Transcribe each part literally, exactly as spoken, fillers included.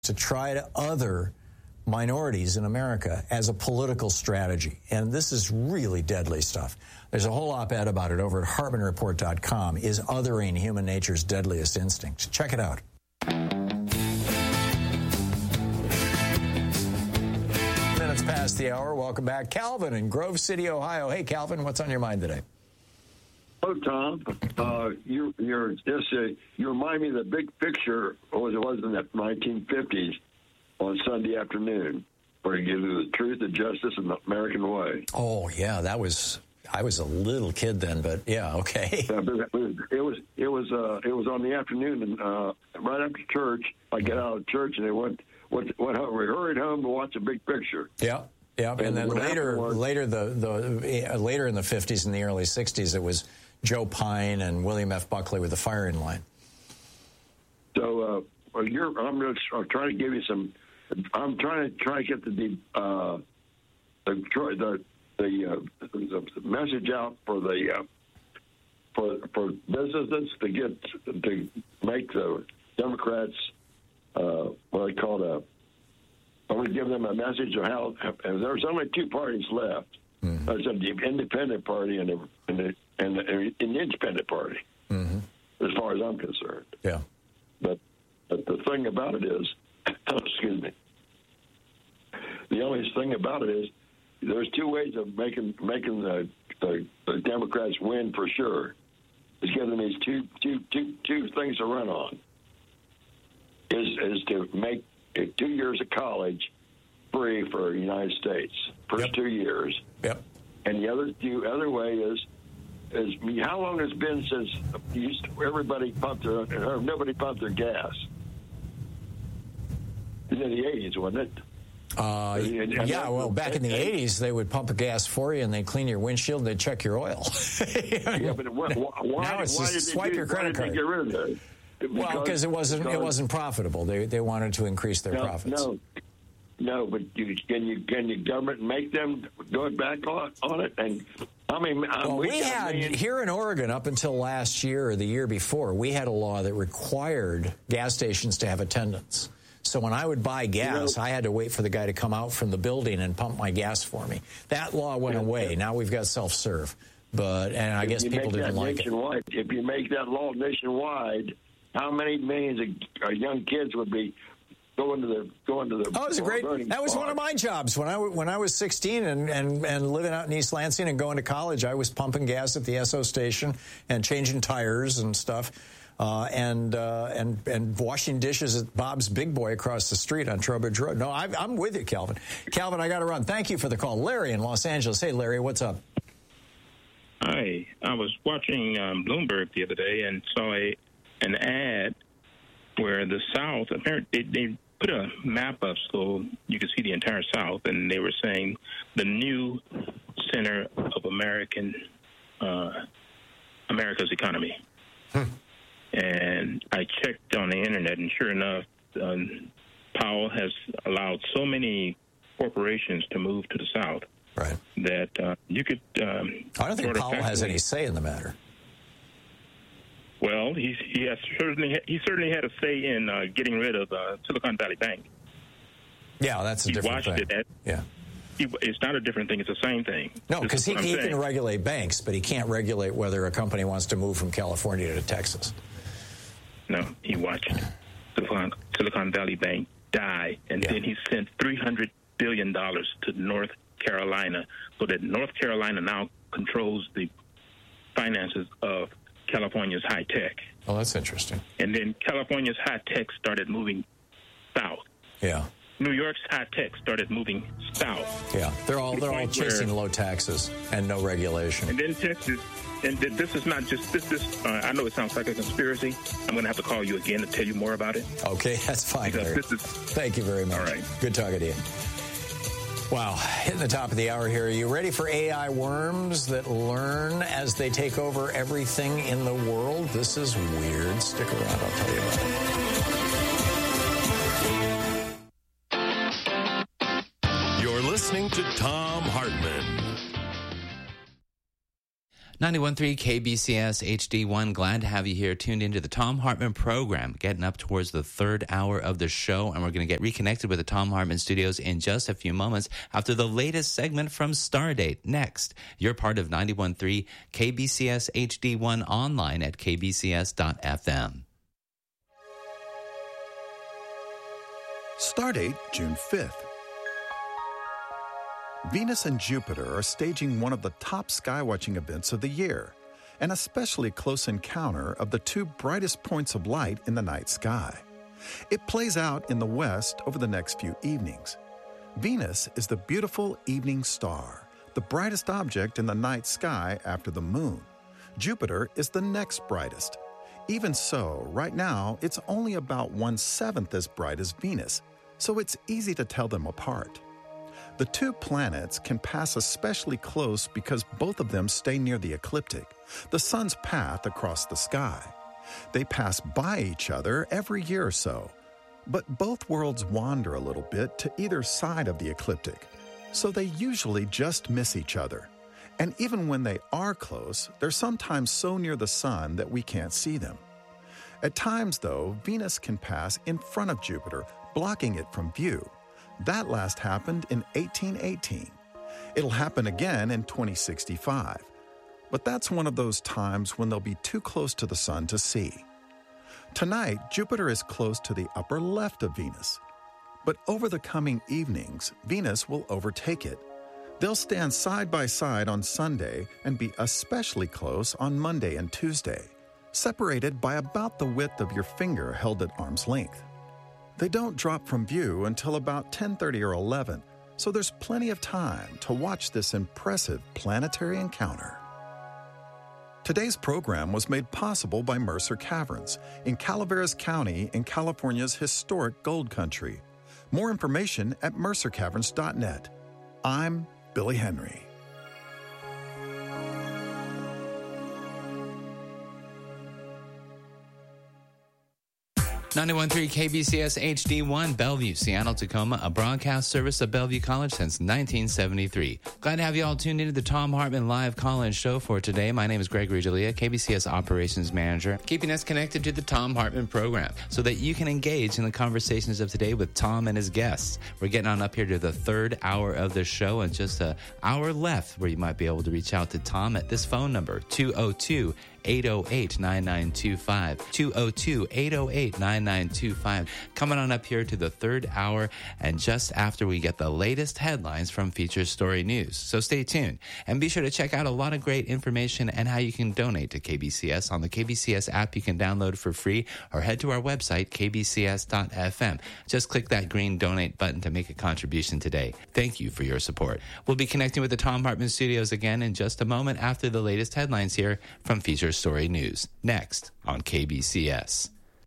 to try to other minorities in America as a political strategy. And this is really deadly stuff. There's a whole op-ed about it over at Hartman Report dot com. Is othering human nature's deadliest instinct? Check it out. Minutes past the hour. Welcome back. Calvin in Grove City, Ohio. Hey, Calvin, what's on your mind today? Hello, Tom. Uh, you, you're just uh, you remind me of the big picture, or as it was in the nineteen fifties on Sunday afternoon, where you give the truth, the justice, and the American way. Oh yeah, that was. I was a little kid then, but yeah, okay. Yeah, but it was it was it was, uh, it was on the afternoon, and uh, right after church, I get out of church, and they went went, went home. We hurried home to watch the big picture. Yeah. Yeah, and, and then later, later the the uh, later in the fifties and the early sixties, it was Joe Pine and William F. Buckley with the firing line. So, uh, well, you're, I'm just I'm trying to give you some. I'm trying to try to get the uh, the the the, uh, the message out for the uh, for for businesses to get to make the Democrats uh, what I call a. I want to give them a message of how, and there's only two parties left. Mm-hmm. There's the independent party and the, and the, and the, and the independent party, mm-hmm. as far as I'm concerned. Yeah. But, but the thing about it is, excuse me, the only thing about it is there's two ways of making making the, the, the Democrats win for sure. Is giving these two, two, two, two things to run on. Is, is to make two years of college free for the United States, first yep. two years. Yep. And the other the other way is is how long has it been since everybody pumped their or nobody pumped their gas? In the eighties, wasn't it? Uh, and, and yeah, well, back in the eighties, they would pump a gas for you, and they'd clean your windshield, and they'd check your oil. Yeah, but why, why, now it's why just did swipe do, your credit why did card. They get rid of that? Because, well, because it wasn't because, it wasn't profitable. They they wanted to increase their no, profits. No, no, but you, can you can you government make them go back on, on it? And I mean, well, we, we had million... here in Oregon up until last year or the year before, we had a law that required gas stations to have attendants. So when I would buy gas, you know, I had to wait for the guy to come out from the building and pump my gas for me. That law went yeah, away. Yeah. Now we've got self-serve. But and I if guess people didn't like nationwide, it. If you make that law nationwide, how many millions of young kids would be going to the going to the? Oh, it was a great. That was spot. One of my jobs when I when I was sixteen and, and and living out in East Lansing and going to college. I was pumping gas at the S O station and changing tires and stuff, uh, and uh, and and washing dishes at Bob's Big Boy across the street on Trowbridge Road. No, I, I'm with you, Calvin. Calvin, I got to run. Thank you for the call, Larry in Los Angeles. Hey, Larry, what's up? Hi, I was watching um, Bloomberg the other day and saw a an ad where the South, apparently they, they put a map up so you could see the entire South, and they were saying the new center of American uh, America's economy. Hmm. And I checked on the internet, and sure enough, um, Powell has allowed so many corporations to move to the South. Right. That uh, you could. Um, I don't think Powell has any say in the matter. Well, he he has certainly he certainly had a say in uh, getting rid of uh, Silicon Valley Bank. Yeah, that's a he different thing. It at, yeah, he, it's not a different thing; it's the same thing. No, because he, he can regulate banks, but he can't regulate whether a company wants to move from California to Texas. No, he watched Silicon, Silicon Valley Bank die, and yeah. then he sent three hundred billion dollars to North Carolina, so that North Carolina now controls the finances of California's high tech. Oh, that's interesting. And then California's high tech started moving south. Yeah. New York's high tech started moving south. Yeah, they're all they're all chasing where, low taxes and no regulation. And then Texas, and this is not just this. This uh, I know it sounds like a conspiracy. I'm going to have to call you again to tell you more about it. Okay, that's fine. This is, Thank you very much. All right. Good talking to you. Wow, hitting the top of the hour here. Are you ready for A I worms that learn as they take over everything in the world? This is weird. Stick around, I'll tell you about it. You're listening to Thom Hartmann. ninety-one point three K B C S H D one. Glad to have you here tuned into the Thom Hartmann program, getting up towards the third hour of the show, and we're going to get reconnected with the Thom Hartmann studios in just a few moments after the latest segment from Stardate. Next, you're part of ninety-one point three K B C S H D one online at k b c s dot f m. Stardate, June fifth. Venus and Jupiter are staging one of the top skywatching events of the year, an especially close encounter of the two brightest points of light in the night sky. It plays out in the west over the next few evenings. Venus is the beautiful evening star, the brightest object in the night sky after the moon. Jupiter is the next brightest. Even so, right now, it's only about one-seventh as bright as Venus, so it's easy to tell them apart. The two planets can pass especially close because both of them stay near the ecliptic, the sun's path across the sky. They pass by each other every year or so, but both worlds wander a little bit to either side of the ecliptic, so they usually just miss each other. And even when they are close, they're sometimes so near the sun that we can't see them. At times, though, Venus can pass in front of Jupiter, blocking it from view. That last happened in eighteen eighteen. It'll happen again in twenty sixty-five. But that's one of those times when they'll be too close to the sun to see. Tonight, Jupiter is close to the upper left of Venus. But over the coming evenings, Venus will overtake it. They'll stand side by side on Sunday and be especially close on Monday and Tuesday, separated by about the width of your finger held at arm's length. They don't drop from view until about ten thirty or eleven, so there's plenty of time to watch this impressive planetary encounter. Today's program was made possible by Mercer Caverns in Calaveras County in California's historic gold country. More information at mercer caverns dot net. I'm Billy Henry. ninety-one point three K B C S H D one, Bellevue, Seattle, Tacoma, a broadcast service of Bellevue College since nineteen seventy-three. Glad to have you all tuned into the Thom Hartmann Live Call-In Show for today. My name is Gregory Delia, K B C S Operations Manager, keeping us connected to the Thom Hartmann program so that you can engage in the conversations of today with Tom and his guests. We're getting on up here to the third hour of the show and just an hour left where you might be able to reach out to Tom at this phone number, two oh two, eight oh eight, nine nine two five, two oh two, eight oh eight, nine nine two five. Coming on up here to the third hour and just after we get the latest headlines from Feature Story News. So stay tuned and be sure to check out a lot of great information and how you can donate to K B C S on the K B C S app you can download for free or head to our website, k b c s dot f m. Just click that green donate button to make a contribution today. Thank you for your support. We'll be connecting with the Thom Hartmann studios again in just a moment after the latest headlines here from Feature Story News. Next on K B C S.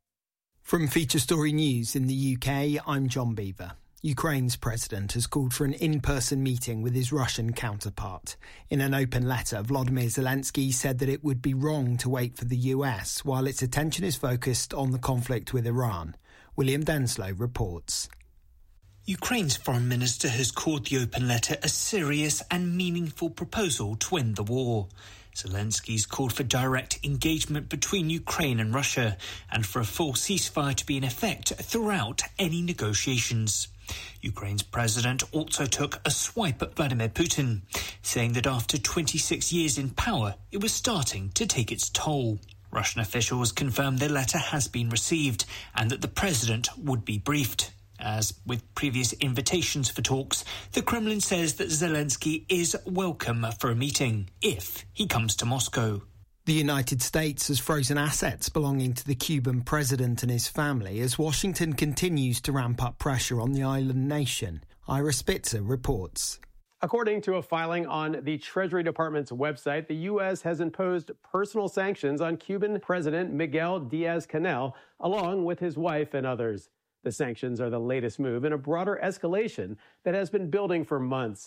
From Feature Story News in the U K, I'm John Beaver. Ukraine's president has called for an in-person meeting with his Russian counterpart. In an open letter, Volodymyr Zelensky said that it would be wrong to wait for the U S while its attention is focused on the conflict with Iran. William Denslow reports. Ukraine's foreign minister has called the open letter a serious and meaningful proposal to end the war. Zelensky's called for direct engagement between Ukraine and Russia and for a full ceasefire to be in effect throughout any negotiations. Ukraine's president also took a swipe at Vladimir Putin, saying that after twenty-six years in power, it was starting to take its toll. Russian officials confirmed their letter has been received and that the president would be briefed. As with previous invitations for talks, the Kremlin says that Zelensky is welcome for a meeting if he comes to Moscow. The United States has frozen assets belonging to the Cuban president and his family as Washington continues to ramp up pressure on the island nation. Ira Spitzer reports. According to a filing on the Treasury Department's website, the U S has imposed personal sanctions on Cuban President Miguel Diaz-Canel, along with his wife and others. The sanctions are the latest move in a broader escalation that has been building for months.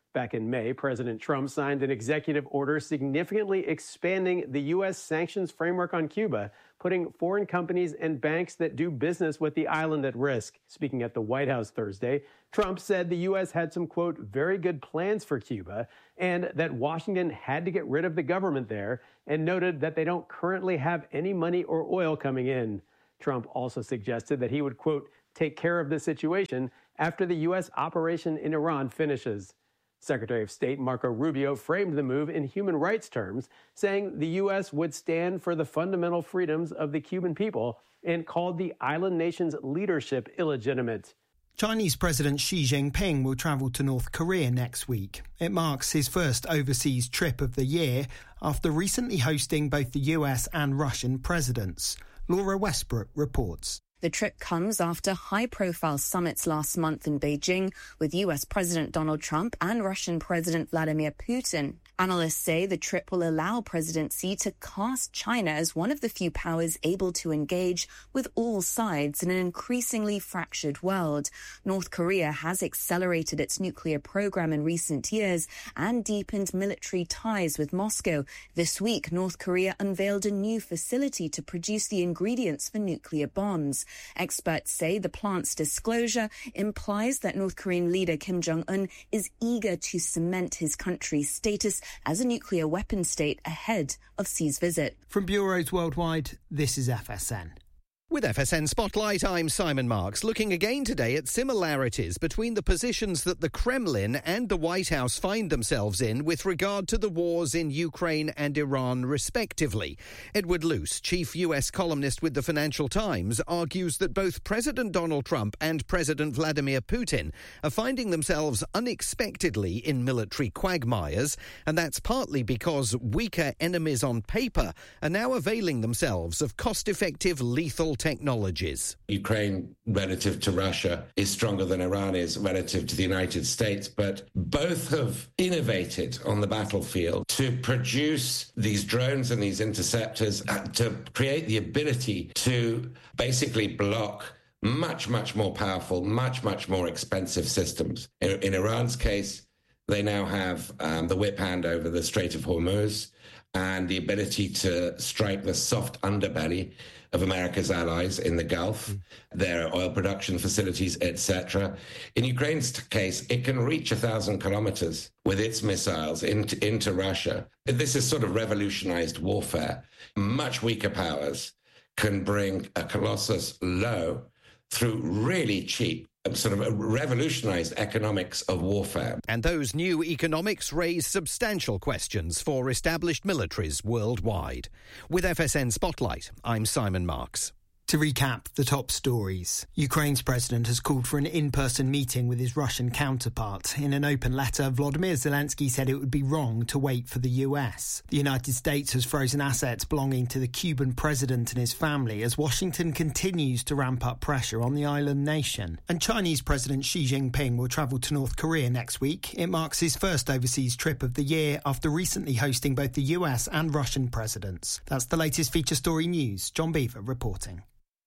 Back in May, President Trump signed an executive order significantly expanding the U S sanctions framework on Cuba, putting foreign companies and banks that do business with the island at risk. Speaking at the White House Thursday, Trump said the U S had some, quote, very good plans for Cuba, and that Washington had to get rid of the government there, and noted that they don't currently have any money or oil coming in. Trump also suggested that he would, quote, take care of the situation after the U S operation in Iran finishes. Secretary of State Marco Rubio framed the move in human rights terms, saying the U S would stand for the fundamental freedoms of the Cuban people, and called the island nation's leadership illegitimate. Chinese President Xi Jinping will travel to North Korea next week. It marks his first overseas trip of the year after recently hosting both the U S and Russian presidents. Laura Westbrook reports. The trip comes after high-profile summits last month in Beijing with U S President Donald Trump and Russian President Vladimir Putin. Analysts say the trip will allow President Xi to cast China as one of the few powers able to engage with all sides in an increasingly fractured world. North Korea has accelerated its nuclear program in recent years and deepened military ties with Moscow. This week, North Korea unveiled a new facility to produce the ingredients for nuclear bombs. Experts say the plant's disclosure implies that North Korean leader Kim Jong-un is eager to cement his country's status as a nuclear weapon state ahead of Xi's visit. From bureaus worldwide, this is F S N. With F S N Spotlight, I'm Simon Marks, looking again today at similarities between the positions that the Kremlin and the White House find themselves in with regard to the wars in Ukraine and Iran, respectively. Edward Luce, chief U S columnist with the Financial Times, argues that both President Donald Trump and President Vladimir Putin are finding themselves unexpectedly in military quagmires, and that's partly because weaker enemies on paper are now availing themselves of cost-effective, lethal technologies. Ukraine, relative to Russia, is stronger than Iran is relative to the United States, but both have innovated on the battlefield to produce these drones and these interceptors uh, to create the ability to basically block much, much more powerful, much, much more expensive systems. In, in Iran's case, they now have um, the whip hand over the Strait of Hormuz and the ability to strike the soft underbelly of America's allies in the Gulf, mm. their oil production facilities, et cetera. In Ukraine's case, it can reach a thousand kilometers with its missiles into, into Russia. This is sort of revolutionized warfare. Much weaker powers can bring a Colossus low through really cheap, sort of revolutionized economics of warfare. And those new economics raise substantial questions for established militaries worldwide. With F S N Spotlight, I'm Simon Marks. To recap the top stories, Ukraine's president has called for an in-person meeting with his Russian counterpart. In an open letter, Volodymyr Zelensky said it would be wrong to wait for the U S. The United States has frozen assets belonging to the Cuban president and his family as Washington continues to ramp up pressure on the island nation. And Chinese President Xi Jinping will travel to North Korea next week. It marks his first overseas trip of the year after recently hosting both the U S and Russian presidents. That's the latest feature story news. John Beaver reporting.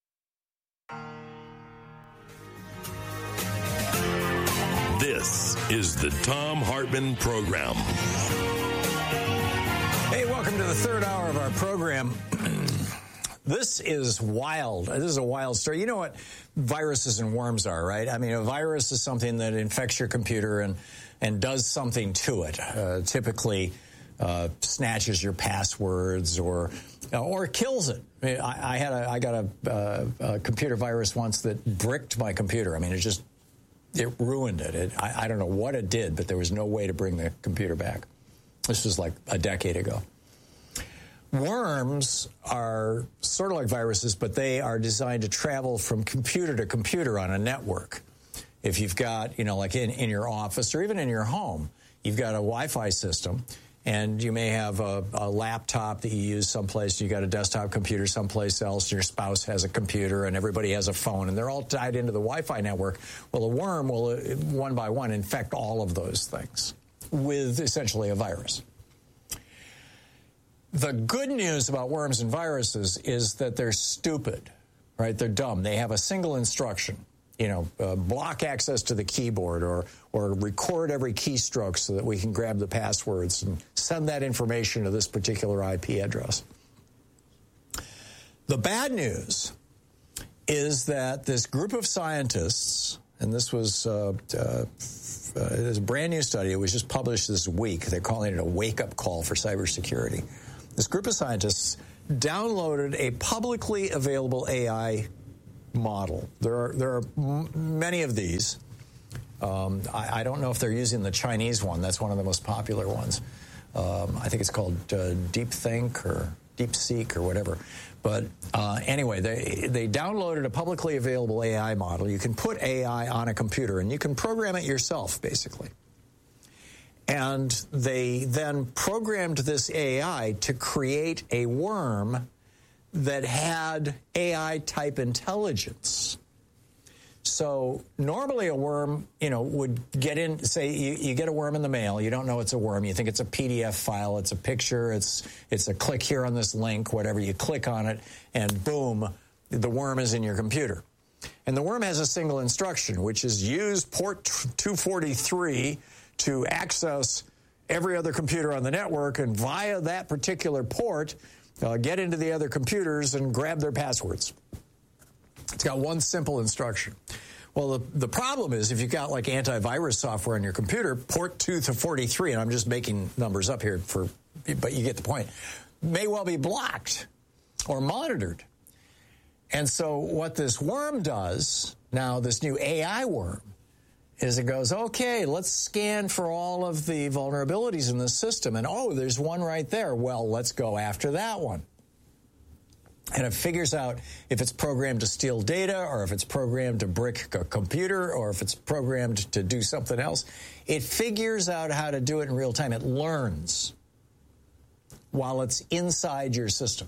This is the Thom Hartmann Program. Hey, welcome to the third hour of our program. This is wild. This is a wild story. You know what viruses and worms are, right? I mean, a virus is something that infects your computer and, and does something to it. Uh, typically uh, snatches your passwords or uh, or kills it. I, mean, I, I had a I got a, uh, a computer virus once that bricked my computer. I mean, it just It ruined it. it I, I don't know what it did, but there was no way to bring the computer back. This was like a decade ago. Worms are sort of like viruses, but they are designed to travel from computer to computer on a network. If you've got, you know, like in, in your office or even in your home, you've got a Wi-Fi system, and you may have a, a laptop that you use someplace. You got a desktop computer someplace else. Your spouse has a computer, and everybody has a phone, and they're all tied into the Wi-Fi network. Well, a worm will, one by one, infect all of those things with essentially a virus. The good news about worms and viruses is that they're stupid, right? They're dumb. They have a single instruction. you know, uh, block access to the keyboard or or record every keystroke so that we can grab the passwords and send that information to this particular I P address. The bad news is that this group of scientists, and this was uh, uh, uh, it was a brand new study. It was just published this week. They're calling it a wake-up call for cybersecurity. This group of scientists downloaded a publicly available A I model. There are there are m- many of these. Um, I, I don't know if they're using the Chinese one. That's one of the most popular ones. Um, I think it's called uh, DeepThink or DeepSeek or whatever. But uh, anyway, they they downloaded a publicly available A I model. You can put A I on a computer, and you can program it yourself, basically. And they then programmed this A I to create a worm that had A I-type intelligence. So normally a worm, you know, would get in, say you, you get a worm in the mail, you don't know it's a worm, you think it's a P D F file, it's a picture, it's it's a click here on this link, whatever, you click on it, and boom, the worm is in your computer. And the worm has a single instruction, which is use port two forty-three to access every other computer on the network, and via that particular port, uh, get into the other computers and grab their passwords. It's got one simple instruction. Well, the, the problem is if you've got like antivirus software on your computer, port two forty-three, and I'm just making numbers up here, for, but you get the point, may well be blocked or monitored. And so what this worm does, now this new A I worm, is it goes, okay, let's scan for all of the vulnerabilities in this system. And, oh, there's one right there. Well, let's go after that one. And it figures out if it's programmed to steal data or if it's programmed to brick a computer or if it's programmed to do something else. It figures out how to do it in real time. It learns while it's inside your system.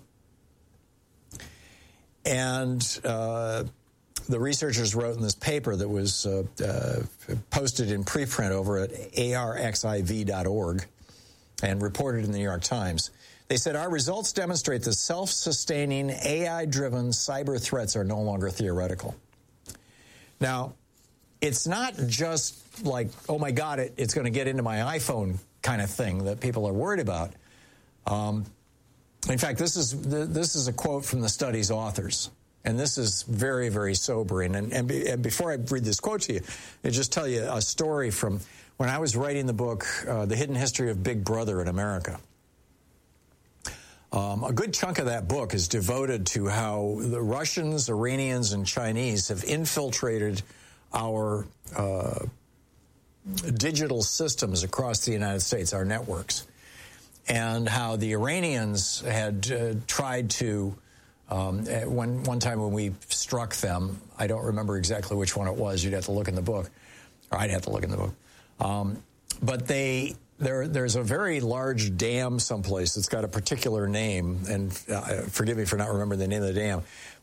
And uh, the researchers wrote in this paper that was uh, uh, posted in preprint over at A R X I V dot org and reported in the New York Times. They said, our results demonstrate that self-sustaining, A I-driven cyber threats are no longer theoretical. Now, it's not just like, oh, my God, it, it's going to get into my iPhone kind of thing that people are worried about. Um, in fact, this is this is a quote from the study's authors. And this is very, very sobering. And, and, be, and before I read this quote to you, I'll just tell you a story from when I was writing the book, uh, The Hidden History of Big Brother in America. Um, a good chunk of that book is devoted to how the Russians, Iranians, and Chinese have infiltrated our uh, digital systems across the United States, our networks, and how the Iranians had uh, tried to, um, one, one time when we struck them, I don't remember exactly which one it was, you'd have to look in the book, or I'd have to look in the book, um, but they... There, there's a very large dam someplace that's got a particular name, and uh, forgive me for not remembering the name of the dam,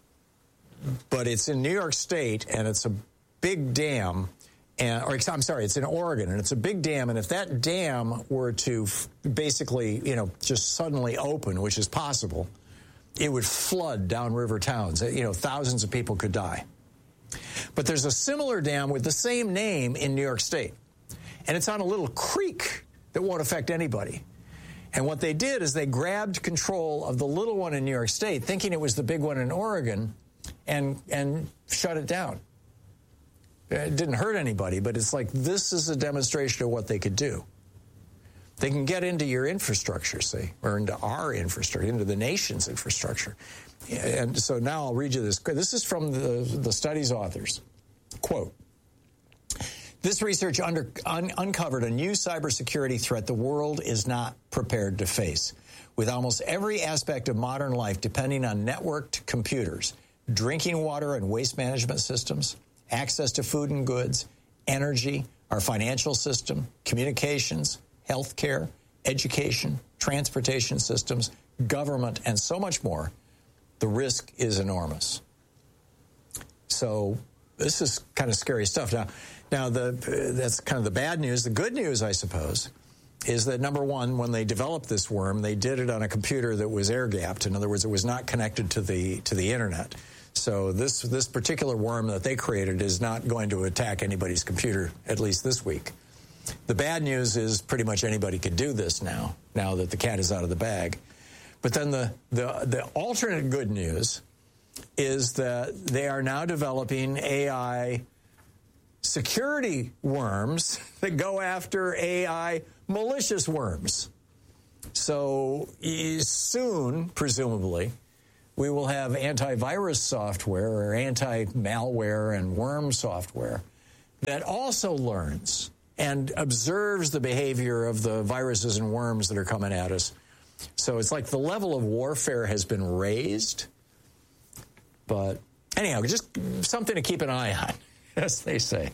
but it's in New York State, and it's a big dam, and, or I'm sorry, it's in Oregon, and it's a big dam, and if that dam were to f- basically, you know, just suddenly open, which is possible, it would flood downriver towns. You know, thousands of people could die. But there's a similar dam with the same name in New York State, and it's on a little creek that won't affect anybody. And what they did is they grabbed control of the little one in New York State, thinking it was the big one in Oregon, and and shut it down. It didn't hurt anybody, but it's like this is a demonstration of what they could do. They can get into your infrastructure, see, or into our infrastructure, into the nation's infrastructure. And so now I'll read you this. This is from the, the study's authors. Quote, this research under, un, uncovered a new cybersecurity threat the world is not prepared to face. With almost every aspect of modern life depending on networked computers, drinking water and waste management systems, access to food and goods, energy, our financial system, communications, healthcare, education, transportation systems, government, and so much more, the risk is enormous. So this is kind of scary stuff. Now, Now, the, that's kind of the bad news. The good news, I suppose, is that, number one, when they developed this worm, they did it on a computer that was air-gapped. In other words, it was not connected to the to the Internet. So this this particular worm that they created is not going to attack anybody's computer, at least this week. The bad news is pretty much anybody could do this now, now that the cat is out of the bag. But then the, the, the alternate good news is that they are now developing A I security worms that go after A I malicious worms. So soon, presumably, we will have antivirus software or anti-malware and worm software that also learns and observes the behavior of the viruses and worms that are coming at us. So it's like the level of warfare has been raised. But anyhow, just something to keep an eye on, as they say.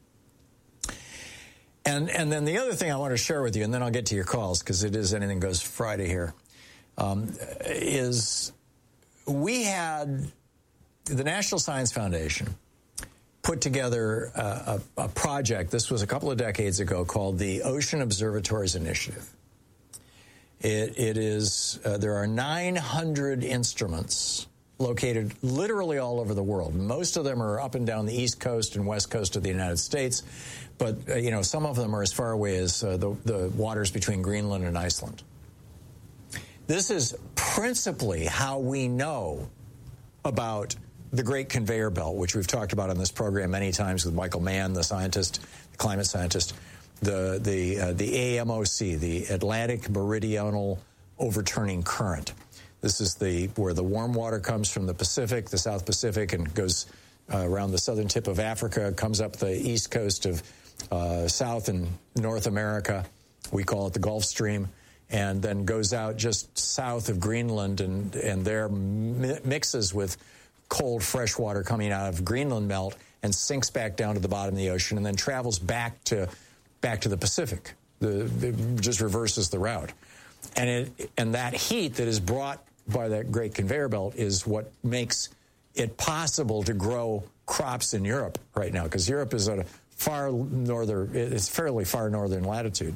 And and then the other thing I want to share with you, and then I'll get to your calls because it is Anything Goes Friday here, um, is we had the National Science Foundation put together a, a, a project. This was a couple of decades ago called the Ocean Observatories Initiative. It, it is, uh, there are nine hundred instruments located literally all over the world. Most of them are up and down the East Coast and West Coast of the United States, but, uh, you know, some of them are as far away as uh, the, the waters between Greenland and Iceland. This is principally how we know about the Great Conveyor Belt, which we've talked about on this program many times with Michael Mann, the scientist, the climate scientist, the the uh, the A M O C, the Atlantic Meridional Overturning Current. This is the where the warm water comes from the Pacific, the South Pacific, and goes uh, around the southern tip of Africa, comes up the east coast of uh, South and North America. We call it the Gulf Stream, and then goes out just south of Greenland, and and there mi- mixes with cold fresh water coming out of Greenland melt and sinks back down to the bottom of the ocean, and then travels back to back to the Pacific. The, it just reverses the route. And it, and that heat that is brought by that Great Conveyor Belt is what makes it possible to grow crops in Europe right now, because Europe is at a far northern, it's fairly far northern latitude.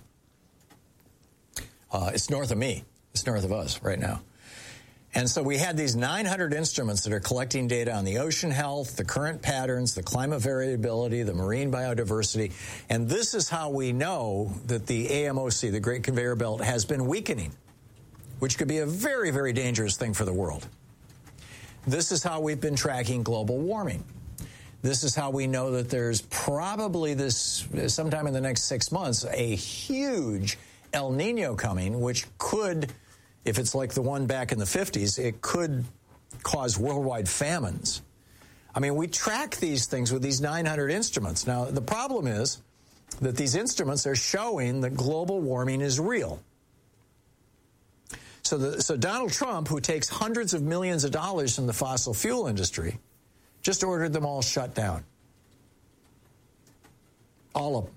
Uh, it's north of me. It's north of us right now. And so we had these nine hundred instruments that are collecting data on the ocean health, the current patterns, the climate variability, the marine biodiversity. And this is how we know that the A M O C, the Great Conveyor Belt, has been weakening, which could be a very, very dangerous thing for the world. This is how we've been tracking global warming. This is how we know that there's probably this, sometime in the next six months, a huge El Nino coming, which could, if it's like the one back in the fifties, it could cause worldwide famines. I mean, we track these things with these nine hundred instruments. Now, the problem is that these instruments are showing that global warming is real. So, the, so Donald Trump, who takes hundreds of millions of dollars from the fossil fuel industry, just ordered them all shut down. All of them.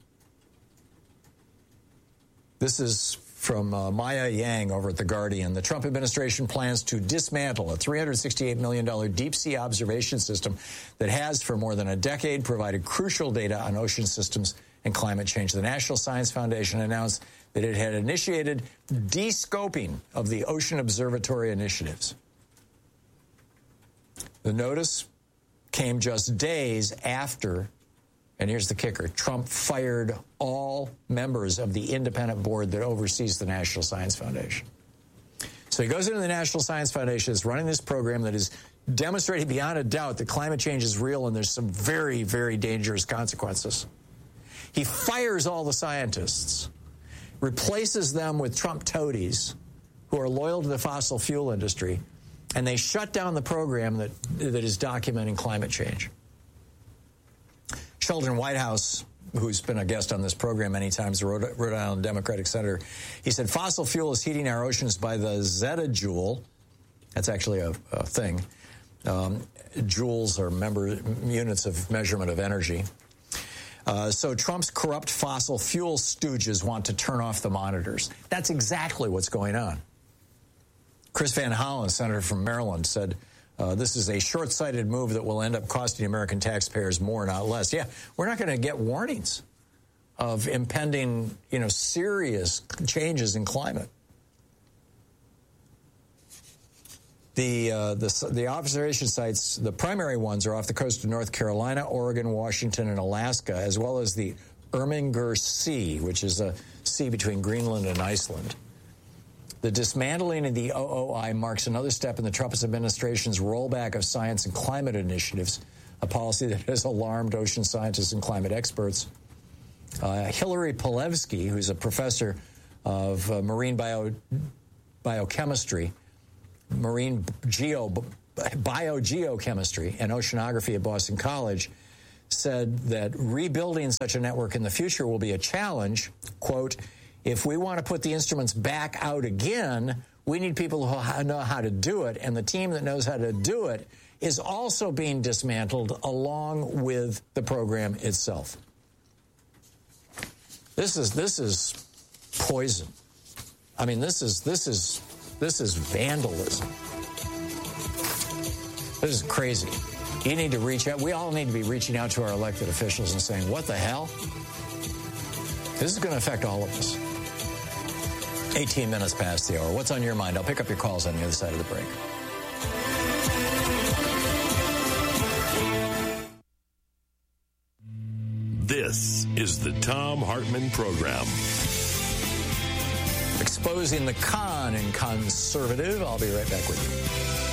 This is from uh, Maya Yang over at The Guardian. The Trump administration plans to dismantle a three hundred sixty-eight million dollars deep-sea observation system that has, for more than a decade, provided crucial data on ocean systems and climate change. The National Science Foundation announced that it had initiated de-scoping of the Ocean Observatory initiatives. The notice came just days after, and here's the kicker, Trump fired all members of the independent board that oversees the National Science Foundation. So he goes into the National Science Foundation, is running this program that is demonstrating beyond a doubt that climate change is real and there's some very, very dangerous consequences. He fires all the scientists, replaces them with Trump toadies who are loyal to the fossil fuel industry, and they shut down the program that that is documenting climate change. Sheldon Whitehouse, who's been a guest on this program many times, a Rhode, Rhode Island Democratic senator, he said, fossil fuel is heating our oceans by the zettajoule. That's actually a, a thing. Um, joules are member units of measurement of energy. Uh, so Trump's corrupt fossil fuel stooges want to turn off the monitors. That's exactly what's going on. Chris Van Hollen, senator from Maryland, said, Uh, this is a short-sighted move that will end up costing American taxpayers more, not less. Yeah, we're not going to get warnings of impending, you know, serious changes in climate. The, uh, the the observation sites, the primary ones, are off the coast of North Carolina, Oregon, Washington, and Alaska, as well as the Irminger Sea, which is a sea between Greenland and Iceland. The dismantling of the O O I marks another step in the Trump administration's rollback of science and climate initiatives, a policy that has alarmed ocean scientists and climate experts. Uh, Hillary Polevsky, who's a professor of uh, marine bio, biochemistry, marine geo, biogeochemistry and oceanography at Boston College, said that rebuilding such a network in the future will be a challenge. Quote, if we want to put the instruments back out again, we need people who know how to do it, and the team that knows how to do it is also being dismantled along with the program itself. This is this is poison. I mean, this is this is this is vandalism. This is crazy. You need to reach out. We all need to be reaching out to our elected officials and saying, what the hell? This is going to affect all of us. eighteen minutes past the hour. What's on your mind? I'll pick up your calls on the other side of the break. This is the Thom Hartmann Program. Exposing the con in conservative. I'll be right back with you.